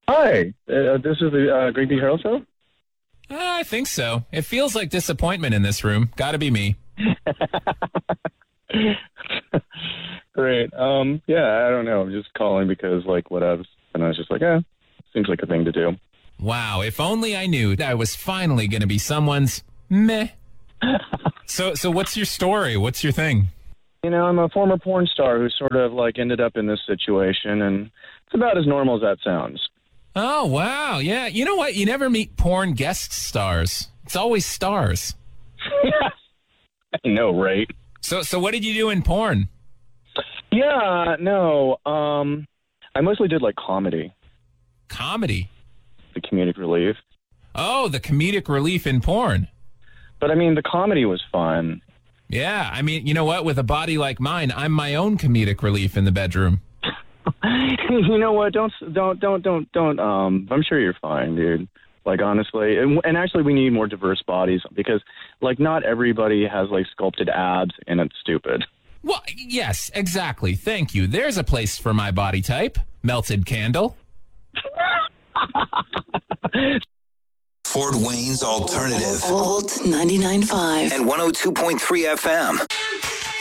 Hi, this is the Greg B. Harrell Show? I think so. It feels like disappointment in this room. Gotta be me. Great. Yeah, I don't know. I'm just calling because, like, whatevs. And I was just like, seems like a thing to do. Wow, if only I knew that I was finally going to be someone's meh. So what's your story? What's your thing? You know, I'm a former porn star who sort of, like, ended up in this situation, and it's about as normal as that sounds. Oh, wow. Yeah, you know what? You never meet porn guest stars. It's always stars. I know, right? So what did you do in porn? Yeah, no. I mostly did, like, comedy. Comedy? The comedic relief. Oh, the comedic relief in porn. But, I mean, the comedy was fun. Yeah, I mean, you know what? With a body like mine, I'm my own comedic relief in the bedroom. You know what? Don't. I'm sure you're fine, dude. Like, honestly, and actually, we need more diverse bodies because, like, not everybody has like sculpted abs, and it's stupid. Well, yes, exactly. Thank you. There's a place for my body type. Melted candle. Fort Wayne's Alternative. Alt 99.5 and 102.3 FM.